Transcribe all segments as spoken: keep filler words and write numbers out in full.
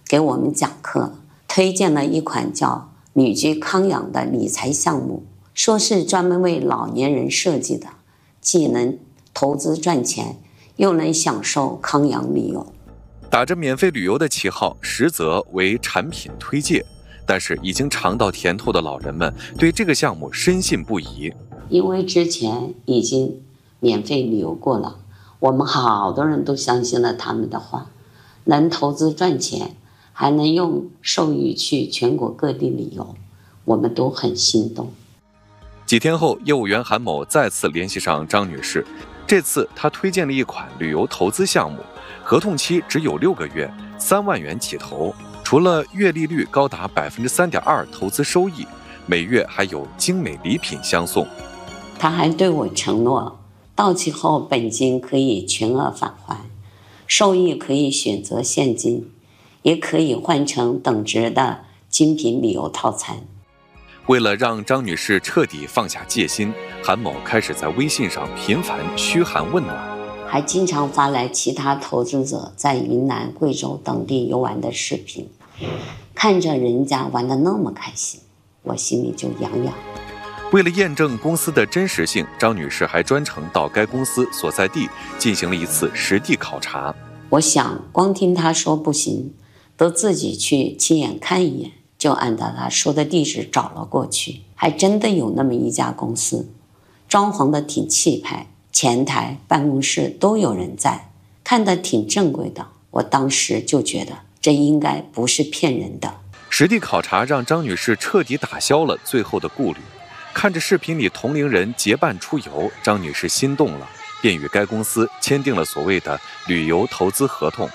给我们讲课，推荐了一款叫旅居康养的理财项目，说是专门为老年人设计的，既能投资赚钱，又能享受康养旅游。 打着免费旅游的旗号，实则为产品推介，但是已经尝到甜头的老人们对这个项目深信不疑。 因为之前已经免费旅游过了，我们好多人都相信了他们的话，能投资赚钱，还能用授予去全国各地旅游，我们都很心动。 几天后，业务员韩某再次联系上张女士，这次他推荐了一款旅游投资项目，合同期只有六个月，三万元起投，除了月利率高达百分之三点二投资收益，每月还有精美礼品相送。 他还对我承诺，到期后本金可以全额返还，收益可以选择现金，也可以换成等值的精品旅游套餐。 为了让张女士彻底放下戒心，韩某开始在微信上频繁嘘寒问暖， 还经常发来其他投资者在云南、贵州等地游玩的视频，看着人家玩得那么开心，我心里就痒痒。 为了验证公司的真实性，张女士还专程到该公司所在地进行了一次实地考察。 我想光听她说不行，得自己去亲眼看一眼，就按照她说的地址找了过去，还真的有那么一家公司，装潢的挺气派，前台、办公室都有人在，看得挺正规的。我当时就觉得这应该不是骗人的。 实地考察让张女士彻底打消了最后的顾虑。看着视频里同龄人结伴出游，张女士心动了，便与该公司签订了所谓的旅游投资合同。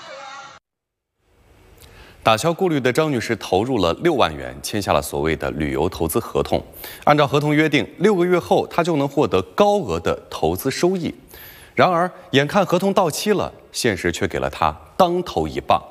打消顾虑的张女士投入了六万元，签下了所谓的旅游投资合同。按照合同约定，六个月后她就能获得高额的投资收益。然而，眼看合同到期了，现实却给了她当头一棒。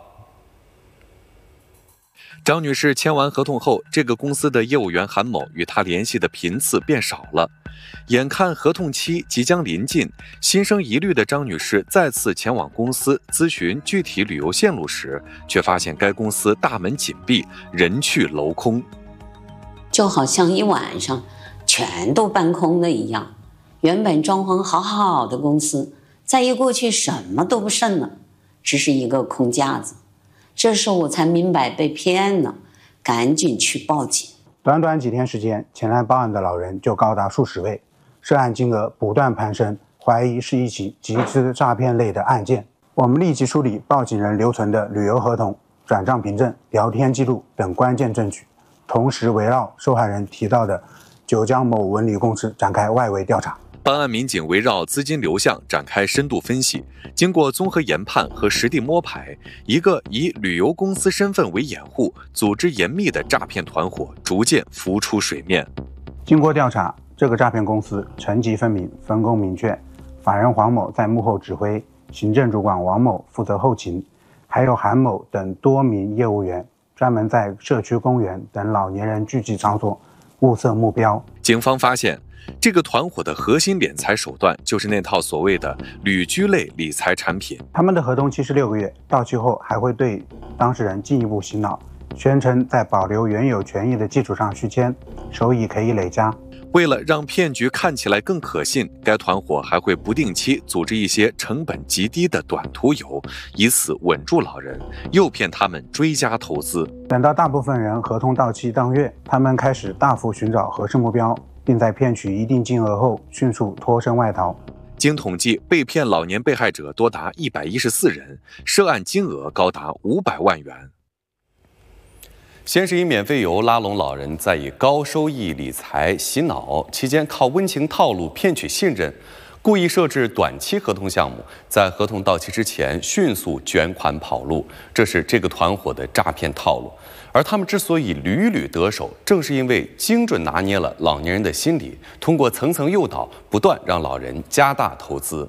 张女士签完合同后，这个公司的业务员韩某与她联系的频次变少了。眼看合同期即将临近，心生疑虑的张女士再次前往公司咨询具体旅游线路时，却发现该公司大门紧闭，人去楼空， 就好像一晚上全都搬空了一样。原本装潢好好的公司，再一过去什么都不剩了，只是一个空架子。这时候我才明白被骗了，赶紧去报警。 短短几天时间，前来报案的老人就高达数十位，涉案金额不断攀升，怀疑是一起集资诈骗类的案件。我们立即梳理报警人留存的旅游合同、转账凭证、聊天记录等关键证据，同时围绕受害人提到的九江某文旅公司展开外围调查。 办案民警围绕资金流向展开深度分析，经过综合研判和实地摸排，一个以旅游公司身份为掩护、组织严密的诈骗团伙逐渐浮出水面。 经过调查，这个诈骗公司层级分明，分工明确，法人黄某在幕后指挥，行政主管王某负责后勤，还有韩某等多名业务员专门在社区公园等老年人聚集场所物色目标。 警方发现，这个团伙的核心敛财手段就是那套所谓的旅居类理财产品。 他们的合同期是六个月，到期后还会对当事人进一步洗脑，宣称在保留原有权益的基础上续签，收益可以累加。 为了让骗局看起来更可信，该团伙还会不定期组织一些成本极低的短途游，以此稳住老人，诱骗他们追加投资。 等到大部分人合同到期当月，他们开始大幅寻找合适目标，并在骗取一定金额后迅速脱身外逃。 经统计，被骗老年被害者多达一百一十四人，涉案金额高达五百万元。 先是以免费游拉拢老人，再以高收益理财洗脑，期间靠温情套路骗取信任，故意设置短期合同项目，在合同到期之前迅速卷款跑路，这是这个团伙的诈骗套路。而他们之所以屡屡得手，正是因为精准拿捏了老年人的心理，通过层层诱导，不断让老人加大投资。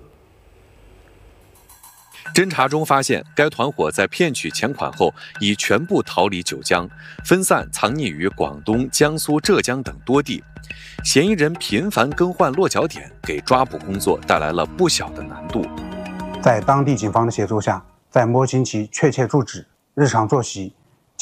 侦查中发现，该团伙在骗取钱款后，已全部逃离九江，分散藏匿于广东、江苏、浙江等多地。嫌疑人频繁更换落脚点，给抓捕工作带来了不小的难度。 在当地警方的协助下，在摸清其确切住址、日常作息、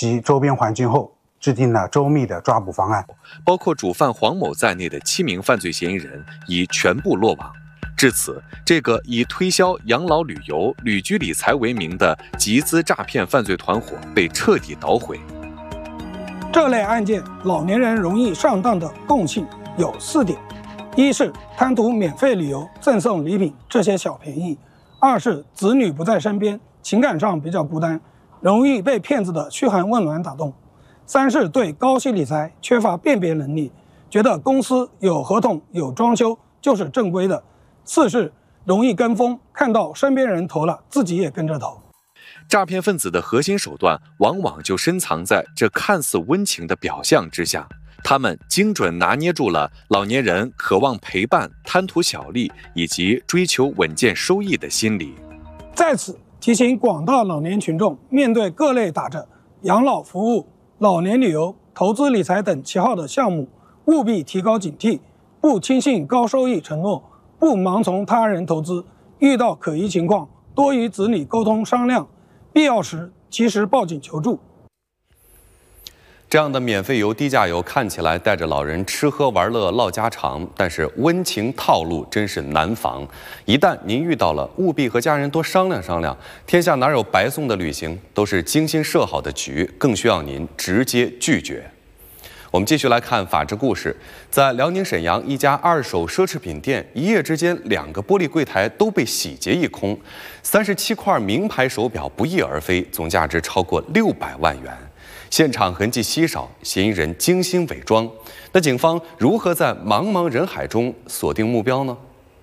及周边环境后，制定了周密的抓捕方案。 包括主犯黄某在内的七名犯罪嫌疑人已全部落网。至此，这个以推销养老旅游、旅居理财为名的集资诈骗犯罪团伙被彻底捣毁。 这类案件，老年人容易上当的共性有四点：一是贪图免费旅游、赠送礼品这些小便宜；二是子女不在身边，情感上比较孤单，容易被骗子的嘘寒问暖打动；三是对高息理财缺乏辨别能力，觉得公司有合同、有装修就是正规的；四是容易跟风，看到身边人投了，自己也跟着投。 诈骗分子的核心手段往往就深藏在这看似温情的表象之下，他们精准拿捏住了老年人渴望陪伴、贪图小利以及追求稳健收益的心理。 在此提醒广大老年群众，面对各类打着养老服务、老年旅游、投资理财等旗号的项目，务必提高警惕，不轻信高收益承诺，不盲从他人投资，遇到可疑情况多与子女沟通商量，必要时及时报警求助。 这样的免费游、低价游看起来带着老人吃喝玩乐唠家常，但是温情套路真是难防。一旦您遇到了，务必和家人多商量商量。天下哪有白送的旅行，都是精心设好的局，更需要您直接拒绝。我们继续来看法治故事。在辽宁沈阳一家二手奢侈品店，一夜之间两个玻璃柜台都被洗劫一空，三十七块名牌手表不翼而飞，总价值超过六百万元。现场痕迹稀少，嫌疑人精心伪装。那警方如何在茫茫人海中锁定目标呢？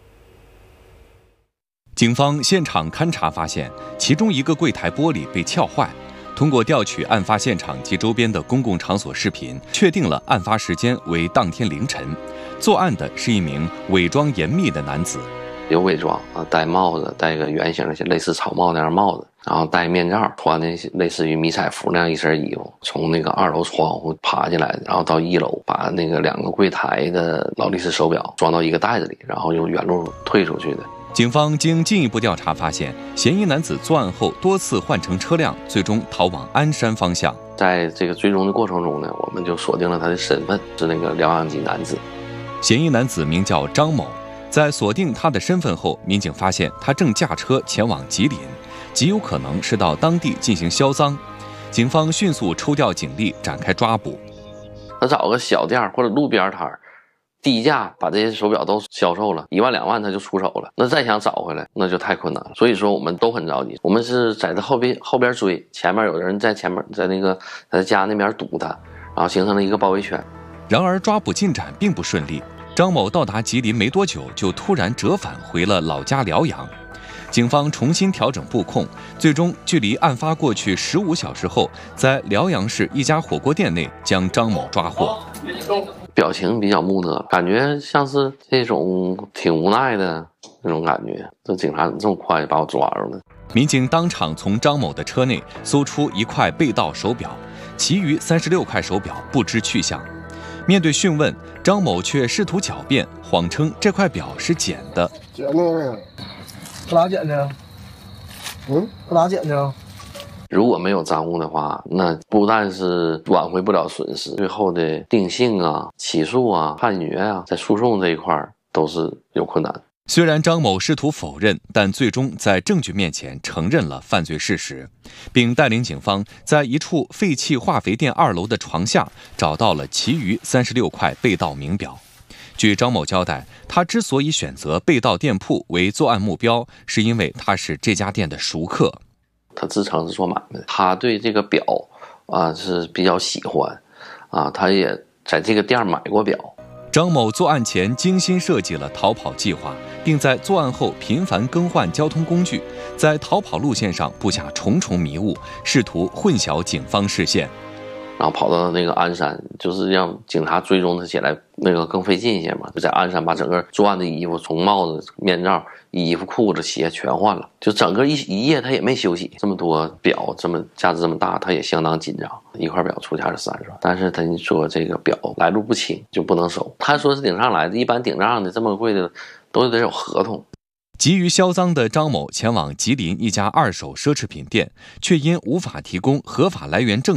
警方现场勘查发现，其中一个柜台玻璃被撬坏。通过调取案发现场及周边的公共场所视频，确定了案发时间为当天凌晨。作案的是一名伪装严密的男子， 有伪装啊，戴帽子，戴个圆形的类似草帽那样帽子，然后戴面罩，穿的类似于迷彩服那样一身衣服，从那个二楼窗户爬进来的，然后到一楼把那个两个柜台的劳力士手表装到一个袋子里，然后用原路退出去的。 警方经进一步调查发现，嫌疑男子作案后多次换乘车辆，最终逃往鞍山方向。 在这个追踪的过程中呢，我们就锁定了他的身份是那个辽阳籍男子。 嫌疑男子名叫张某。在锁定他的身份后，民警发现他正驾车前往吉林，极有可能是到当地进行销赃。警方迅速抽调警力展开抓捕。 他找个小店或者路边摊，低价把这些手表都销售了，一万两万他就出手了。那再想找回来，那就太困难了。所以说我们都很着急，我们是在他后边后边追，前面有人在前面在那个在家那边堵他，然后形成了一个包围圈。 然而抓捕进展并不顺利。张某到达吉林没多久，就突然折返回了老家辽阳。警方重新调整布控，最终距离案发过去十五小时后，在辽阳市一家火锅店内将张某抓获。 表情比较木讷，感觉像是这种挺无奈的那种感觉。这警察怎么这么快就把我抓住了？ 民警当场从张某的车内搜出一块被盗手表，其余三十六块手表不知去向。面对讯问，张某却试图狡辩，谎称这块表是捡的。 捡的，搁哪捡的？嗯，搁哪捡的？ 如果没有赃物的话，那不但是挽回不了损失，最后的定性啊、起诉啊、判决啊，在诉讼这一块都是有困难。 虽然张某试图否认，但最终在证据面前承认了犯罪事实，并带领警方在一处废弃化肥店二楼的床下找到了其余三十六块被盗名表。据张某交代，他之所以选择被盗店铺为作案目标，是因为他是这家店的熟客。 他自称是做买卖的，他对这个表啊是比较喜欢，啊，他也在这个店买过表。 张某作案前精心设计了逃跑计划，并在作案后频繁更换交通工具，在逃跑路线上布下重重迷雾，试图混淆警方视线。 然后跑到那个鞍山，就是让警察追踪他起来那个更费劲一些嘛。就在鞍山把整个作案的衣服，从帽子、面罩、衣服、裤子、鞋全换了，就整个一一夜他也没休息。这么多表，这么价值这么大，他也相当紧张。一块表出价是三十万，但是他说这个表来路不清，就不能收。他说是顶上来的，一般顶上的这么贵的都得有合同。 急于销赃的张某前往吉林一家二手奢侈品店，却因无法提供合法来源证